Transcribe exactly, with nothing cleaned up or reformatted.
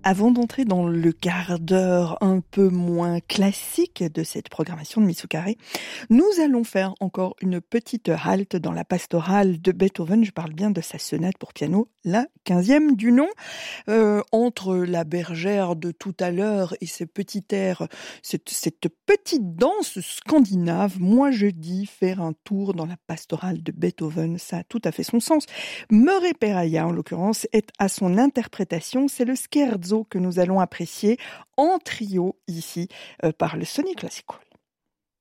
Avant d'entrer dans le quart d'heure un peu moins classique de cette programmation de Mitsukare, nous allons faire encore une petite halte dans la pastorale de Beethoven. Je parle bien de sa sonate pour piano, la quinzième du nom. Euh, entre la bergère de tout à l'heure et ce petit air, cette, cette petite danse scandinave, moi je dis faire un tour dans la pastorale de Beethoven, ça a tout à fait son sens. Murray Peraya, en l'occurrence, est à son interprétation. C'est le scherzo que nous allons apprécier en trio ici euh, par le Sony Classical.